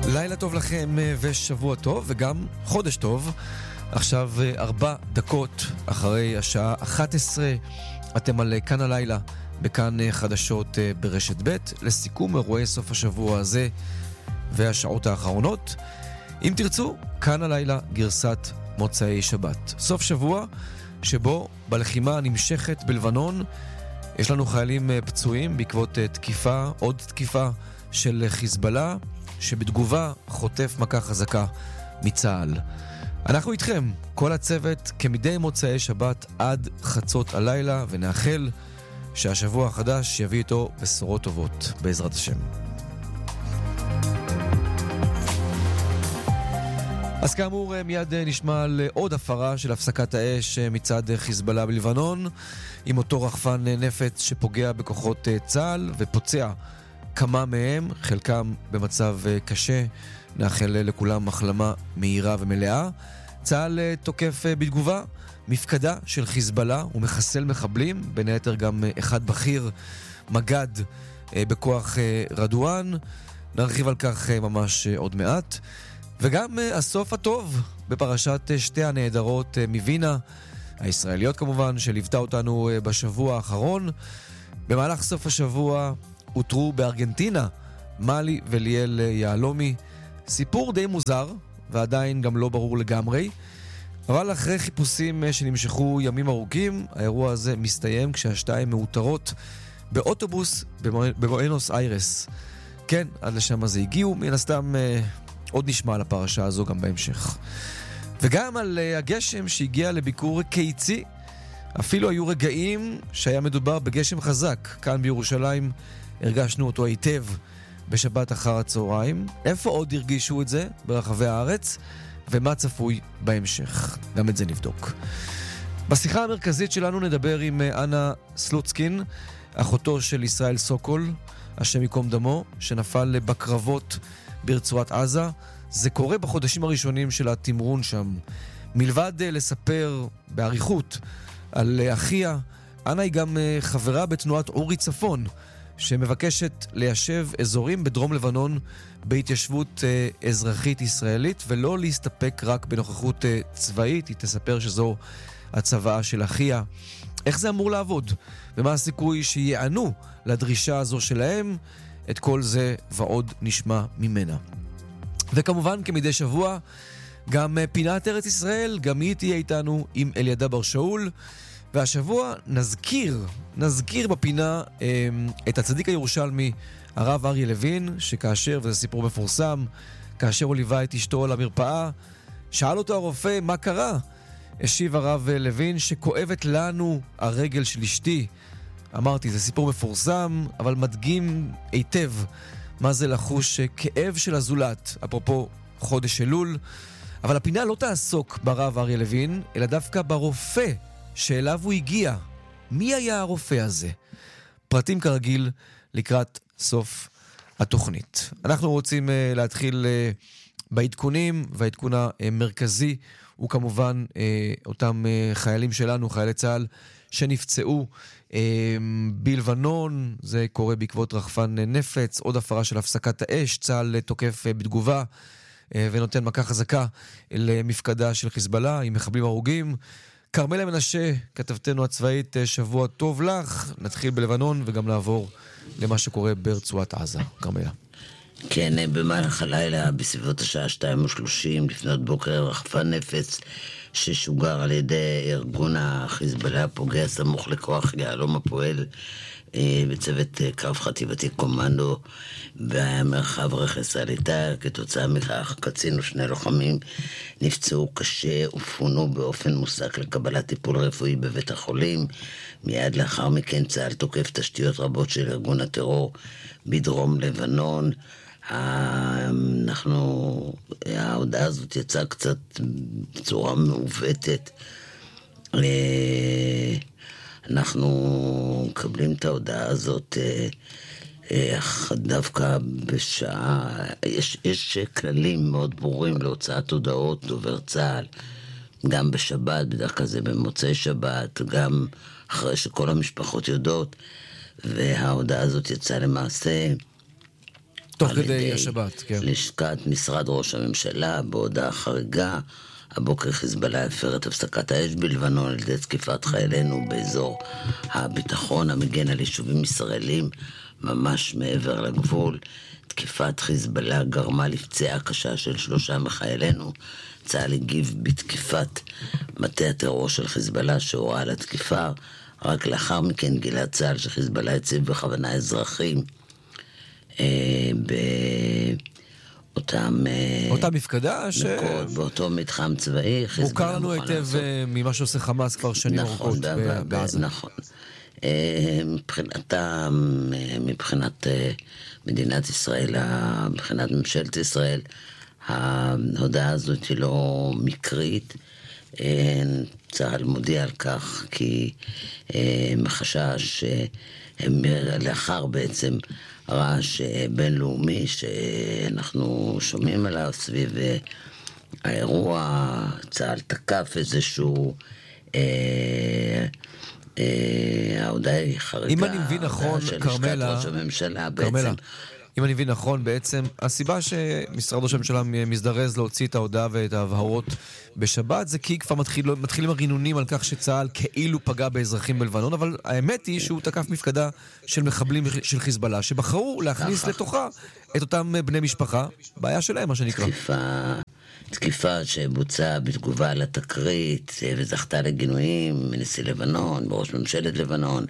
לילה טוב לכם ושבוע טוב וגם חודש טוב. עכשיו 4 דקות אחרי השעה 11 אתם על כאן הלילה בכאן חדשות ברשת ב' לסיכום אירועי סוף השבוע הזה והשעות האחרונות. אם תרצו, כאן הלילה גרסת מוצאי שבת, סוף שבוע שבו בלחימה הנמשכת בלבנון יש לנו חיילים פצועים בעקבות תקיפה, עוד תקיפה של חיזבאללה שבתגובה חוטף מכה חזקה מצה"ל. אנחנו איתכם, כל הצוות, כמדי מוצאי שבת עד חצות הלילה, ונאחל שהשבוע החדש יביא איתו בשורות טובות, בעזרת השם. אז כאמור, מיד נשמע על עוד הפרה של הפסקת האש מצד חיזבאללה בלבנון, עם אותו רחפן נפץ שפוגע בכוחות צה"ל ופוצע כמה מהם, חלקם במצב קשה. נאחל לכולם החלמה מהירה ומלאה. צה"ל תוקף בתגובה מפקדה של חיזבאללה ומחסל מחבלים, בין היתר גם אחד בכיר, מג"ד בכוח רדואן. נרחיב על כך ממש עוד מעט. וגם הסוף הטוב בפרשת שתי הנהדרות מווינה, הישראליות כמובן, שליוותה אותנו בשבוע האחרון. במהלך סוף השבוע הותרו בארגנטינה מלי וליאל יעלומי. סיפור די מוזר ועדיין גם לא ברור לגמרי, אבל אחרי חיפושים שנמשכו ימים ארוכים, האירוע הזה מסתיים כשהשתיים מאותרות באוטובוס בבואנוס איירס. כן, עד לשם הזה הגיעו. מן הסתם עוד נשמע על הפרשה הזו גם בהמשך. וגם על הגשם שהגיע לביקור קיצי. אפילו היו רגעים שהיה מדובר בגשם חזק. כאן בירושלים הרגשנו אותו היטב בשבת אחר הצהריים. איפה עוד הרגישו את זה ברחבי הארץ? ומה צפוי בהמשך? גם את זה נבדוק. בשיחה המרכזית שלנו נדבר עם אנה סלוצקין, אחותו של ישראל סוקול, השם יקום דמו, שנפל בקרבות ברצועת עזה. זה קורה בחודשים הראשונים של התמרון שם. מלבד לספר בעריכות על אחיה, אנה היא גם חברה בתנועת אורי צפון, שמבקשת ליישב אזורים בדרום לבנון בהתיישבות אזרחית ישראלית, ולא להסתפק רק בנוכחות צבאית. היא תספר שזו הצבאה של אחיה. איך זה אמור לעבוד? ומה הסיכוי שיענו לדרישה הזו שלהם? את כל זה ועוד נשמע ממנה. וכמובן, כמדי שבוע, גם פינת ארץ ישראל, גם היא תהיה איתנו עם אלידע בר שאול. והשבוע נזכיר בפינה את הצדיק הירושלמי הרב אריה לוין, שכאשר, וזה סיפור מפורסם, כאשר הוא ליווה את אשתו למרפאה, שאל אותו הרופא מה קרה. השיב הרב לוין שכואבת לנו הרגל של אשתי. אמרתי, זה סיפור מפורסם, אבל מדגים היטב מה זה לחוש כאב של הזולת, אפרופו חודש אלול. אבל הפינה לא תעסוק ברב אריה לוין, אלא דווקא ברופא שאליו הוא הגיע. מי היה הרופא הזה? פרטים כרגיל לקראת סוף התוכנית. אנחנו רוצים להתחיל בעדכונים, והעדכון המרכזי הוא כמובן אותם חיילים שלנו, חיילי צה"ל, שנפצעו בלבנון. זה קורה בעקבות רחפן נפץ, עוד הפרה של הפסקת האש. צה"ל תוקף בתגובה ונותן מכה חזקה למפקדה של חיזבאללה עם מחבלים הרוגים. קרמלה מנשה, כתבתנו הצבאית, שבוע טוב לך. נתחיל בלבנון וגם לעבור למה שקורה ברצועת עזה. קרמלה. כן, במהלך הלילה בסביבות השעה 2:30 לפנות בוקר רחפן נפץ ששוגר על ידי ארגון החיזבאללה פוגע סמוך לכוח יהלום הפועל בצוות קרב חטיבתי קומנדו במרחב רכס העליתה. כתוצאה מכך קצין ושני לוחמים נפצעו קשה ופונו באופן מוסק לקבלת טיפול רפואי בבית החולים. מיד לאחר מכן צה"ל תוקף תשתיות רבות של ארגון הטרור בדרום לבנון. ההודעה הזאת יצאה קצת בצורה מעוותת. אנחנו מקבלים את ההודעה הזאת דווקא בשעה, יש כללים מאוד ברורים להוצאת הודעות דובר צה"ל, גם בשבת, בדרך כלל זה במוצאי שבת, גם אחרי שכל המשפחות יודעות, וההודעה הזאת יצאה למעשה תוך כדי השבת, כן. לשכת משרד ראש הממשלה, בהודעה חריגה, הבוקר חיזבאללה הפר את הפסקת האש בלבנון על ידי תקיפת חיילינו באזור הביטחון המגן על יישובים ישראלים, ממש מעבר לגבול. תקיפת חיזבאללה גרמה לפציעה קשה של 3 מחיילינו. צה"ל הגיב בתקיפת מטה הטרור של חיזבאללה שהוראה על התקיפה. רק לאחר מכן גילה צה"ל שחיזבאללה הציב בכוונה אזרחים אותה מפקדה באותו מתחם צבאי. מוכר לנו היטב ממה שעושה חמאס כבר שנים ארוכות בעזה. נכון. מבחינת מדינת ישראל, מבחינת ממשלת ישראל, ההודעה הזאת היא לא מקרית. צה"ל מודיע על כך כי מחשש לאחר בעצם רעש בינלאומי שאנחנו שומעים עליו סביב האירוע. צה"ל תקף איזשהו ההודעה היא חריגה. אם אני מבין נכון, קרמלה, אם אני מבין נכון, בעצם הסיבה שמשרד ראש הממשלה מזדרז להוציא את ההודעה ואת ההבהרות בשבת, זה כי כבר מתחילים הרינונים על כך שצה"ל כאילו פגע באזרחים בלבנון, אבל האמת היא שהוא תקף מפקדה של מחבלים של חיזבאללה, שבחרו להכניס לתוכה את אותם בני משפחה, בעיה שלהם, מה שנקרא. תקיפה שבוצעה בתגובה לתקרית וזכתה לגינויים מנשיא לבנון, בראש ממשלת לבנון,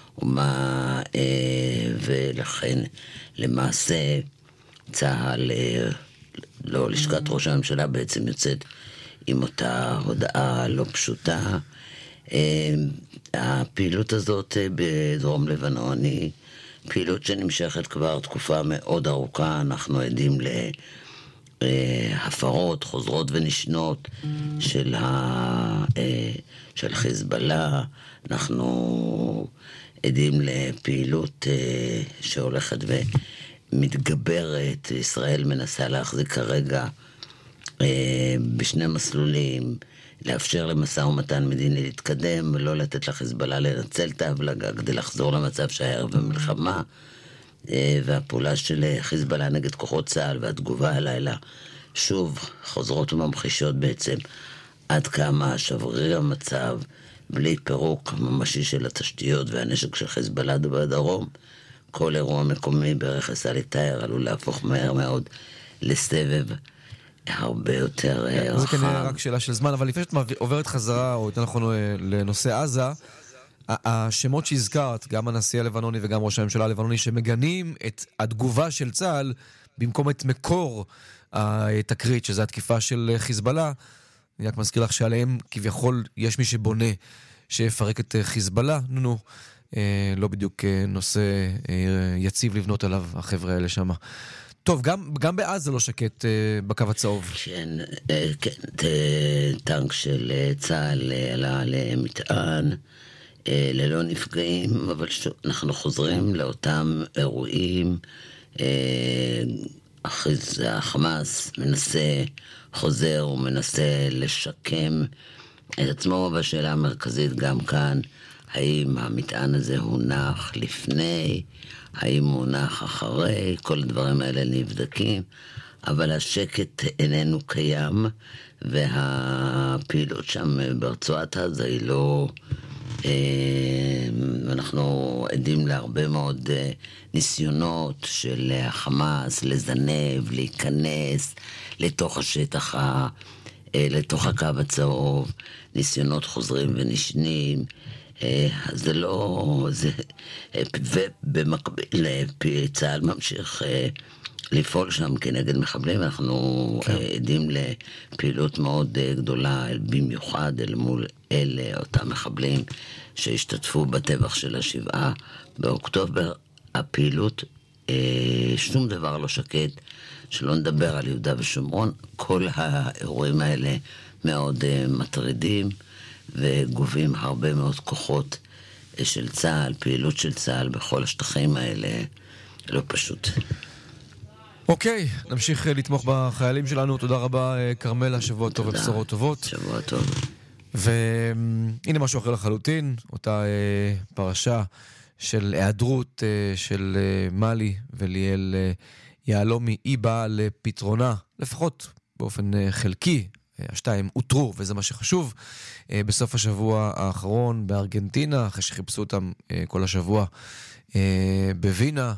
ולכן למעשה צה"ל, לא לשכת ראש הממשלה בעצם יוצאת עם אותה הודעה לא פשוטה. הפעילות הזאת בדרום לבנון היא פעילות שנמשכת כבר תקופה מאוד ארוכה. אנחנו עדים להפרות חוזרות ונשנות של חיזבאללה. אנחנו עדים לפעילות שהולכת ומתגברת. ישראל מנסה להחזיק כרגע בשני מסלולים, לאפשר למשא ומתן מדיני להתקדם ולא לתת לחיזבאללה לנצל את ההבלגה כדי לחזור למצב שהיה במלחמה. והפעולה של חיזבאללה נגד כוחות צה"ל והתגובה הלילה שוב חוזרות וממחישות בעצם עד כמה שברירי המצב. בלי פירוק ממשי של התשתיות והנשק של חיזבאללה בדרום, כל אירוע מקומי ברכס אל-עטאר עלול להפוך מהר מאוד לסבב הרבה יותר רחב. זה כנראה רק שאלה של זמן, אבל לפני שאת עוברת חזרה, או יותר נכון לנושא עזה, השמות שהזכרת, גם הנשיא הלבנוני וגם ראש הממשלה הלבנוני, שמגנים את התגובה של צה"ל במקום את מקור התקרית, שזה התקיפה של חיזבאללה. אני רק מזכיר לך שעליהם כביכול יש מי שבונה שיפרק את חיזבאללה. לא בדיוק נושא יציב לבנות עליו החבר'ה האלה שם. טוב, גם בעזה לא שקט בקו הצהוב. כן, טנק של צה"ל עלה למטען ללא נפגעים, אבל אנחנו חוזרים לאותם אירועים. החמאס חוזר ומנסה לשקם את עצמו, והשאלה המרכזית גם כאן, האם המטען הזה הונח לפני, האם הונח אחרי, כל הדברים האלה נבדקים, אבל השקט איננו קיים, והפעילות שם ברצועת עזה היא לא... אנחנו עדים להרבה מאוד ניסיונות של החמאס לזנב, להיכנס לתוך השטח, לתוך הקו הצהוב, ניסיונות חוזרים ונשנים. זה לא... ובמקביל צה"ל ממשיך לפעול שם כנגד מחבלים. אנחנו עדים לפעילות מאוד גדולה, במיוחד אל מול אותם מחבלים שהשתתפו בטבח של 7 באוקטובר. הפעילות, שום דבר לא שקט, שלא נדבר על יהודה ושומרון. כל האירועים האלה מאוד מטרידים וגובים הרבה מאוד כוחות של צה"ל, פעילות של צה"ל בכל השטחים האלה, לא פשוט. אוקיי, נמשיך לתמוך בחיילים שלנו. תודה רבה, קרמלה, שבוע טוב ובשורות טובות. שבוע טוב. והנה משהו אחר לחלוטין, אותה פרשה של היעדרות של מלי וליאל יהלומי היא באה לפתרונה, לפחות באופן חלקי. השתיים הותרו, וזה מה שחשוב. בסוף השבוע האחרון בארגנטינה, אחרי שחיפשו אותם כל השבוע בווינה,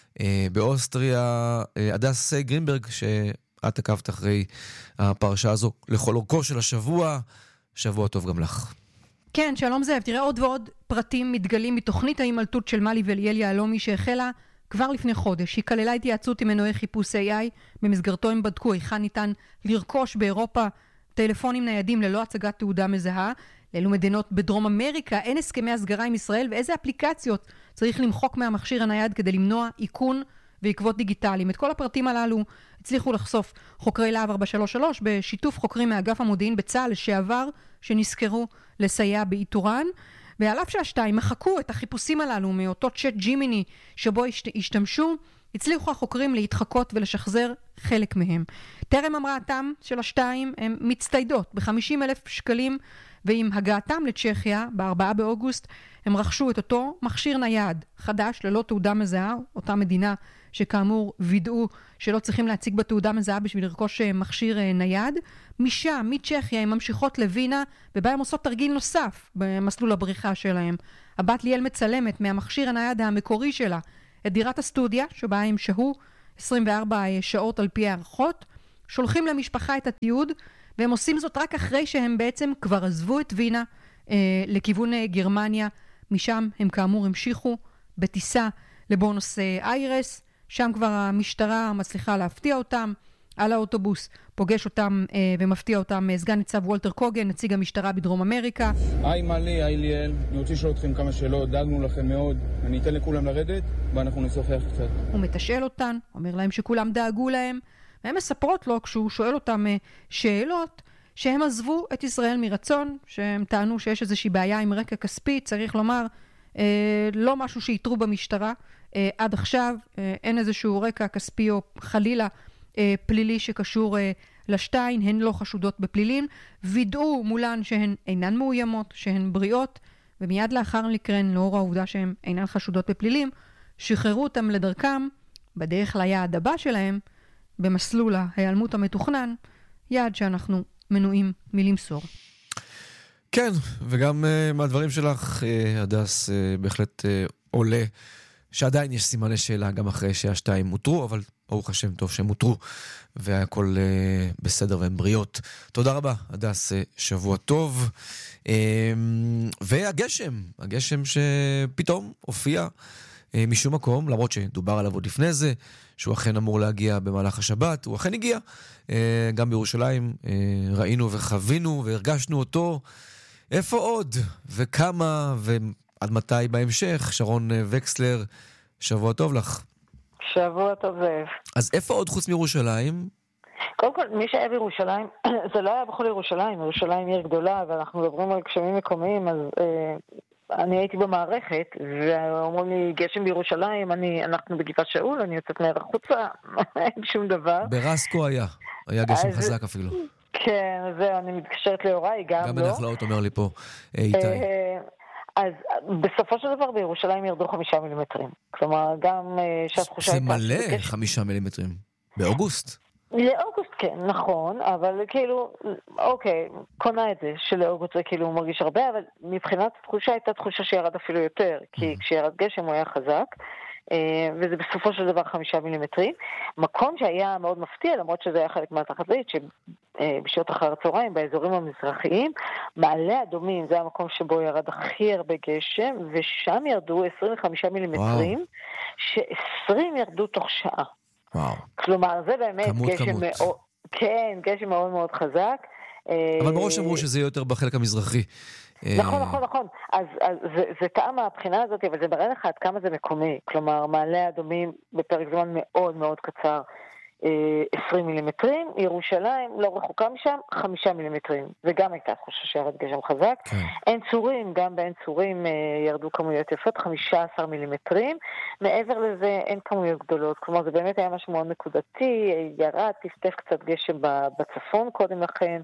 באוסטריה, הדס גרינברג, שאת עקבת אחרי הפרשה הזו לכל אורכו של השבוע. שבוע טוב גם לך. כן, שלום זאב. תראה, עוד ועוד פרטים מתגלים מתוכנית ההימלטות של מלי וליאל יהלומי שהחלה כבר לפני חודש. היא כללה התייעצות עם מנועי חיפוש AI, במסגרתו הם בדקו היכן ניתן לרכוש באירופה טלפונים ניידים ללא הצגת תעודה מזהה, לאלו מדינות בדרום אמריקה אין הסכמי הסגרה עם ישראל, ואיזה אפליקציות צריך למחוק מהמכשיר הנייד כדי למנוע איכון ועקבות דיגיטליים. את כל הפרטים הללו הצליחו לחשוף חוקרי להב 433 בשיתוף חוקרים מאגף המודיעין בצה"ל לשעבר שנזכרו לסייע באיתורן. ועל אף שהשתיים מחקו את החיפושים הללו מאותו צ'אט ג'ימיני שבו השתמשו, הצליחו החוקרים להתחקות ולשחזר חלק מהם. טרם המראתם של השתיים הם מצטיידות ב-50,000 שקלים, ועם הגעתם לצ'כיה ב-4 באוגוסט הם רכשו את אותו מכשיר נייד חדש ללא תעודה מזהה, אותה מדינה שכאמור וידאו שלא צריכים להציג בתעודה מזהה בשביל לרכוש מכשיר נייד. משם, מצ'כיה, הן ממשיכות לווינה, ובה הן עושות תרגיל נוסף במסלול הבריחה שלהם. הבת ליאל מצלמת מהמכשיר הנייד המקורי שלה את דירת הסטודיה, שבה הם שהו 24 שעות על פי הערכות, שולחים למשפחה את התיעוד, והם עושים זאת רק אחרי שהם בעצם כבר עזבו את וינה לכיוון גרמניה. משם הם כאמור המשיכו בטיסה לבונוס איירס, שם כבר המשטרה מצליחה להפתיע אותם. על האוטובוס פוגש אותם ומפתיע אותם סגן ניצב וולטר קוגן, נציג המשטרה בדרום אמריקה. היי מלי, היי ליאל, אני רוצה לשאול אתכם כמה שאלות, דאגנו לכם מאוד, אני אתן לכולם לרדת ואנחנו נשוחח קצת. הוא מתשאל אותן, אומר להם שכולם דאגו להם, והם מספרות לו כשהוא שואל אותם שאלות, שהם עזבו את ישראל מרצון, שהם טענו שיש איזושהי בעיה עם רקע כספי, צריך לומר, לא משהו שיתרו במשטרה עד עכשיו, אין איזשהו רקע כספי או חלילה פלילי שקשור לשתיים, הן לא חשודות בפלילים, וידעו מולן שהן אינן מאוימות, שהן בריאות, ומיד לאחר מכן, לאור העובדה שהן אינן חשודות בפלילים, שחררו אותם לדרכם בדרך ליעד הבא שלהם, במסלול ההיעלמות המתוכנן, יעד שאנחנו מנועים מלמסור. כן, וגם מהדברים שלך, הדס, בהחלט עולה שעדיין יש סימני שאלה גם אחרי שהשתיים מותרו, אבל ברוך השם טוב שהם מותרו, והכל בסדר והם בריאות. תודה רבה, הדס, שבוע טוב. והגשם שפתאום הופיע משום מקום, למרות שדובר עליו עוד לפני זה, שהוא אכן אמור להגיע במהלך השבת, הוא אכן הגיע. גם בירושלים ראינו וחווינו והרגשנו אותו. איפה עוד וכמה ועד מתי בהמשך? שרון וקסלר, שבוע טוב לך. שבוע טוב זאב. אז איפה עוד חוץ מירושלים? קודם כל, מי שהיה בירושלים, זה לא היה בכל ירושלים, ירושלים עיר גדולה, ואנחנו מדברים על גשמים מקומיים, אז אני הייתי במערכת, ואומרים לי, גשם בירושלים, אנחנו בגבעת שאול, אני יוצאת מהר החוצה, אין שום דבר. ברסקו היה גשם חזק אפילו. כן, זהו, אני מתקשרת להוריי, גם לא. גם בנחלאות אומר לי פה, איתי. אז בסופו של דבר בירושלים ירדו 5 מילימטרים. כלומר, גם שהתחושה... זה מלא 5 מילימטרים. באוגוסט. לאוגוסט כן, נכון, אבל כאילו, אוקיי, קונה את זה, שלאוגוסט זה כאילו מרגיש הרבה, אבל מבחינת התחושה הייתה תחושה שירד אפילו יותר, כי כשירד גשם הוא היה חזק, וזה בסופו של דבר 5 מילימטרים. מקום שהיה מאוד מפתיע, למרות שזה היה חלק מהתחזית, שבשעות אחר הצהריים, באזורים המזרחיים, מעלה אדומים, זה המקום שבו ירד הכי הרבה גשם, ושם ירדו 25 מילימטרים, ש20 ירדו תוך שעה. וואו. כלומר, זה באמת גשם מאוד, כן, גשם מאוד מאוד חזק. אבל בראש אמרו שזה יהיה יותר בחלק המזרחי. נכון. אז זה טעם מהבחינה הזאת, אבל זה מראה לך עד כמה זה מקומי. כלומר, מעלה אדומים בפרק זמן מאוד מאוד קצר, 20 מילימטרים. ירושלים לא רחוקה משם, 5 מילימטרים. זה גם הייתה תחושה שירד גשם חזק. אין צורים, גם בין צורים ירדו כמויות יפות, 15 מילימטרים. מעבר לזה אין כמויות גדולות. כלומר, זה באמת היה משהו מאוד נקודתי. ירד, טפטף קצת גשם בצפון קודם לכן,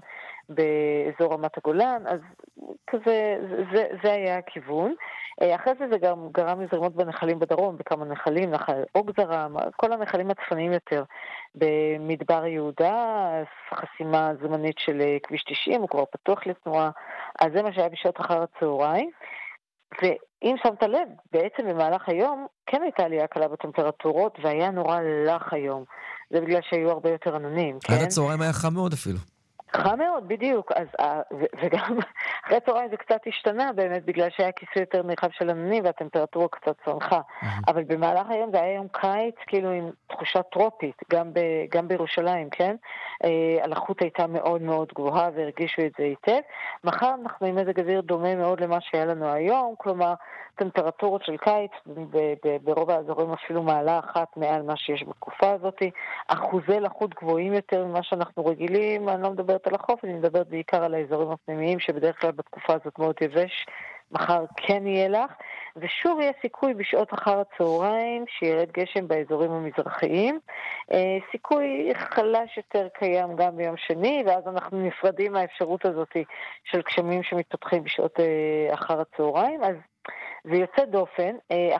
באזור רמת הגולן, אז כזה, זה היה הכיוון. אחרי זה גם גרם לזרימות בנחלים בדרום, בכמה נחלים, נחל אוג זרם, כל הנחלים הצפוניים יותר. במדבר יהודה, חסימה זמנית של כביש 90, הוא כבר פתוח לתנועה, אז זה מה שהיה בשעות אחר הצהריים. ואם שמת לב, בעצם במהלך היום כן הייתה עלייה קלה בטמפרטורות, והיה נורא לח היום. זה בגלל שהיו הרבה יותר עננים, כן? עד הצהריים היה חם מאוד אפילו. חם מאוד, בדיוק. וגם אחרי הצהריים זה קצת השתנה באמת, בגלל שהיה כיסוי יותר נרחב של עננים, והטמפרטורה קצת צנחה. אבל במהלך היום זה היה יום קיץ, כאילו עם תחושה טרופית, גם בירושלים, כן? הלחות הייתה מאוד מאוד גבוהה, והרגישו את זה היטב. מחר אנחנו עם מזג אוויר דומה מאוד למה שהיה לנו היום, כלומר, טמפרטורות של קיץ, ברוב האזורים אפילו מעלה אחת מעל מה שיש בתקופה הזאת, אחוזי לחות גבוהים יותר ממה שאנחנו רגילים, אני לא מדברת על החוף, אני מדברת בעיקר על האזורים הפנימיים, שבדרך כלל בתקופה הזאת מאוד יבש, מחר כן יהיה לך, ושוב יהיה סיכוי בשעות אחר הצהריים שירד גשם באזורים המזרחיים, סיכוי חלש יותר קיים גם ביום שני, ואז אנחנו נפרדים מהאפשרות הזאת של גשמים שמתפתחים בשעות אחר הצהריים, אז זה יוצא דופן,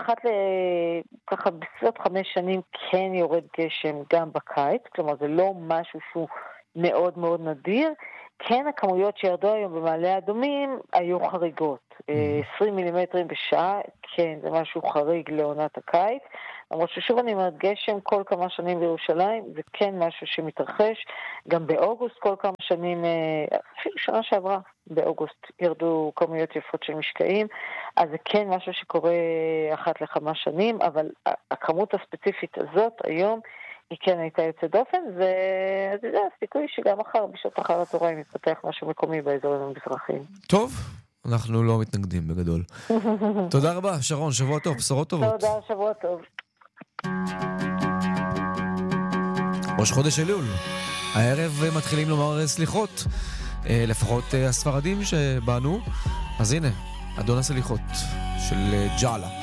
ככה בסביבות 5 שנים כן יורד גשם גם בקיץ, כלומר זה לא משהו שהוא מאוד מאוד נדיר, כן הכמויות שירדו היום במעלה האדומים היו חריגות, 20 מילימטרים בשעה, כן זה משהו חריג לעונת הקיץ, למרות ששוב אני אומרת גשם כל כמה שנים בירושלים, זה כן משהו שמתרחש, גם באוגוסט כל כמה שנים, אפילו שנה שעברה באוגוסט ירדו כמויות יפות של משקעים, אז זה כן משהו שקורה אחת לכמה שנים, אבל הכמות הספציפית הזאת היום היא כן הייתה יוצא דופן, וזה הסיכוי שגם מחר, בשעות אחר הצהריים, יתפתח משהו מקומי באזורים המזרחיים. טוב, אנחנו לא מתנגדים בגדול. תודה רבה, שרון, שבוע טוב, בשורות טובות. תודה, שבוע טוב. ראש חודש אלול. הערב מתחילים לומר סליחות, לפחות הספרדים שבאנו. אז הנה, אדון הסליחות של ג'אלה.